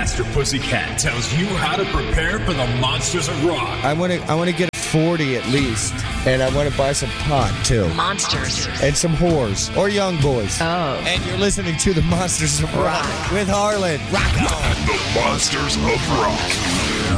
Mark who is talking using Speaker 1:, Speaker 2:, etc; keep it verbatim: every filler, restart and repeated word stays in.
Speaker 1: Master Pussycat tells you how to prepare for the monsters of rock.
Speaker 2: I want to I want to get a forty at least, and I want to buy some pot too.
Speaker 3: Monsters.
Speaker 2: And some whores or young boys.
Speaker 3: Oh.
Speaker 2: And you're listening to the Monsters of Rock,
Speaker 3: Rock.
Speaker 2: with Harlan. Rock on.
Speaker 4: The Monsters of Rock.